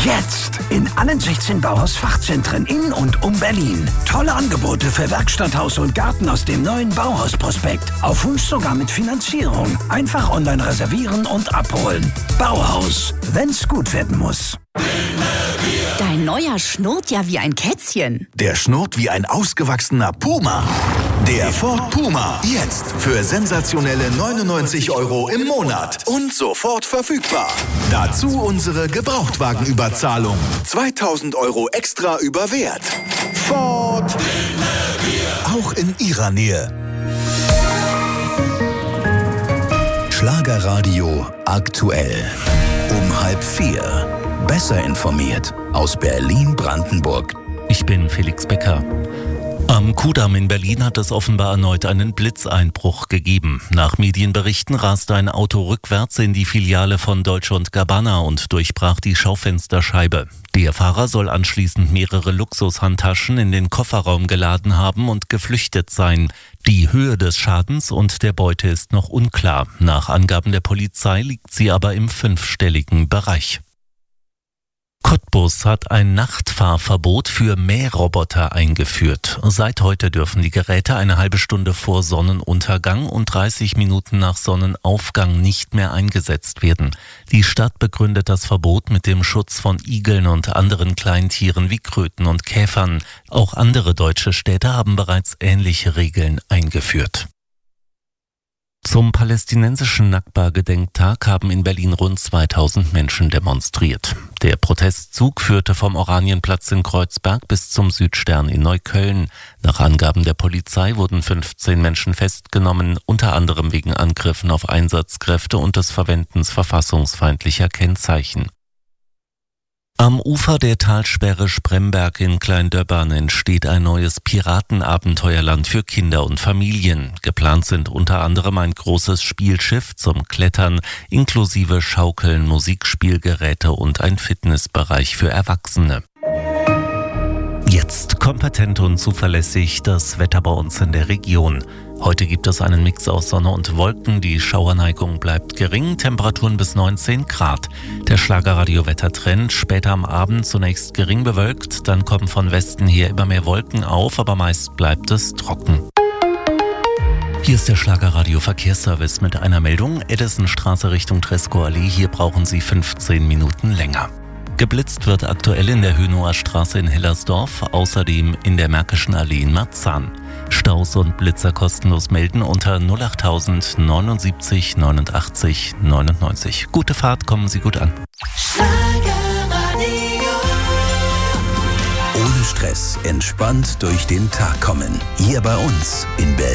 Jetzt in allen 16 Bauhaus-Fachzentren in und um Berlin. Tolle Angebote für Werkstatt, Haus und Garten aus dem neuen Bauhaus-Prospekt. Auf Wunsch sogar mit Finanzierung. Einfach online reservieren und abholen. Bauhaus, wenn's gut werden muss. Dein neuer schnurrt ja wie ein Kätzchen. Der schnurrt wie ein ausgewachsener Puma. Der Ford Puma. Jetzt für sensationelle 99 € im Monat. Und sofort verfügbar. Dazu unsere Gebrauchtwagenüberzahlung. 2000 € extra über Wert. Ford. Auch in Ihrer Nähe. Schlagerradio aktuell. Um 3:30. Besser informiert aus Berlin-Brandenburg. Ich bin Felix Becker. Am Kudamm in Berlin hat es offenbar erneut einen Blitzeinbruch gegeben. Nach Medienberichten raste ein Auto rückwärts in die Filiale von Dolce & Gabbana und durchbrach die Schaufensterscheibe. Der Fahrer soll anschließend mehrere Luxushandtaschen in den Kofferraum geladen haben und geflüchtet sein. Die Höhe des Schadens und der Beute ist noch unklar. Nach Angaben der Polizei liegt sie aber im 5-stelligen Bereich. Cottbus hat ein Nachtfahrverbot für Mähroboter eingeführt. Seit heute dürfen die Geräte eine halbe Stunde vor Sonnenuntergang und 30 Minuten nach Sonnenaufgang nicht mehr eingesetzt werden. Die Stadt begründet das Verbot mit dem Schutz von Igeln und anderen Kleintieren wie Kröten und Käfern. Auch andere deutsche Städte haben bereits ähnliche Regeln eingeführt. Zum palästinensischen Nakba-Gedenktag haben in Berlin rund 2000 Menschen demonstriert. Der Protestzug führte vom Oranienplatz in Kreuzberg bis zum Südstern in Neukölln. Nach Angaben der Polizei wurden 15 Menschen festgenommen, unter anderem wegen Angriffen auf Einsatzkräfte und des Verwendens verfassungsfeindlicher Kennzeichen. Am Ufer der Talsperre Spremberg in Klein-Döbbern entsteht ein neues Piratenabenteuerland für Kinder und Familien. Geplant sind unter anderem ein großes Spielschiff zum Klettern, inklusive Schaukeln, Musikspielgeräte und ein Fitnessbereich für Erwachsene. Jetzt kompetent und zuverlässig das Wetter bei uns in der Region. Heute gibt es einen Mix aus Sonne und Wolken, die Schauerneigung bleibt gering, Temperaturen bis 19 Grad. Der Schlagerradio-Wettertrend, später am Abend zunächst gering bewölkt, dann kommen von Westen her immer mehr Wolken auf, aber meist bleibt es trocken. Hier ist der Schlagerradio-Verkehrsservice mit einer Meldung. Edisonstraße Richtung Tresco-Allee, hier brauchen Sie 15 Minuten länger. Geblitzt wird aktuell in der Hönower Straße in Hellersdorf, außerdem in der Märkischen Allee in Marzahn. Staus und Blitzer kostenlos melden unter 08000 79 89 99. Gute Fahrt, kommen Sie gut an. Ohne Stress, entspannt durch den Tag kommen. Hier bei uns in Berlin.